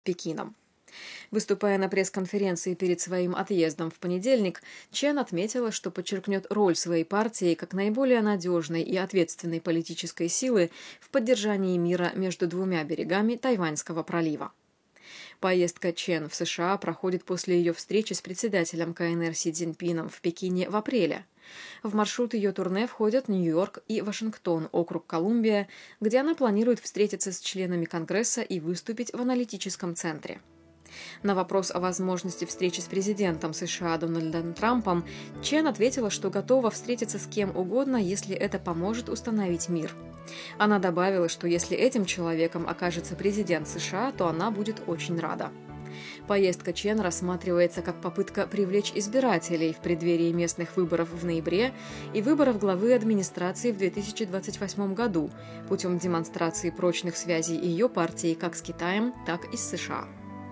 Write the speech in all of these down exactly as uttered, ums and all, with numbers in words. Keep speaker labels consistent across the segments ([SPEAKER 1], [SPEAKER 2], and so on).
[SPEAKER 1] Пекином. Выступая на пресс-конференции перед своим отъездом в понедельник, Чен отметила, что подчеркнет роль своей партии как наиболее надежной и ответственной политической силы в поддержании мира между двумя берегами Тайваньского пролива. Поездка Чен в США проходит после ее встречи с председателем ка эн эр Си Цзиньпином в Пекине в апреле. В маршрут ее турне входят Нью-Йорк и Вашингтон, округ Колумбия, где она планирует встретиться с членами Конгресса и выступить в аналитическом центре. На вопрос о возможности встречи с президентом США Дональдом Трампом Чен ответила, что готова встретиться с кем угодно, если это поможет установить мир. Она добавила, что если этим человеком окажется президент США, то она будет очень рада. Поездка Чен рассматривается как попытка привлечь избирателей в преддверии местных выборов в ноябре и выборов главы администрации в две тысячи двадцать восьмом году путем демонстрации прочных связей ее партии как с Китаем, так и с США.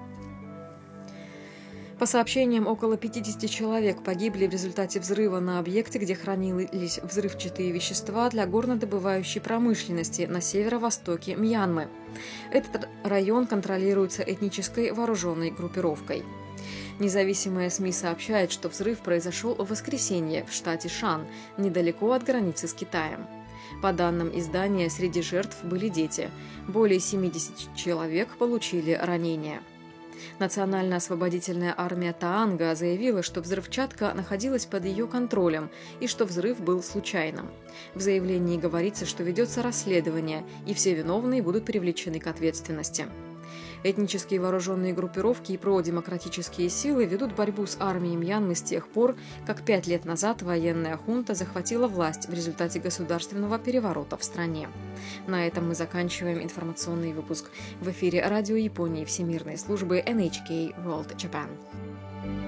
[SPEAKER 1] По сообщениям, около пятидесяти человек погибли в результате взрыва на объекте, где хранились взрывчатые вещества для горнодобывающей промышленности на северо-востоке Мьянмы. Этот район контролируется этнической вооруженной группировкой. Независимая СМИ сообщает, что взрыв произошел в воскресенье в штате Шан, недалеко от границы с Китаем. По данным издания, среди жертв были дети. Более семидесяти человек получили ранения. Национально-освободительная армия Таанга заявила, что взрывчатка находилась под ее контролем и что взрыв был случайным. В заявлении говорится, что ведется расследование, и все виновные будут привлечены к ответственности. Этнические вооруженные группировки и продемократические силы ведут борьбу с армией Мьянмы с тех пор, как пять лет назад военная хунта захватила власть в результате государственного переворота в стране. На этом мы заканчиваем информационный выпуск. В эфире Радио Японии Всемирной службы эн эйч кей World Japan.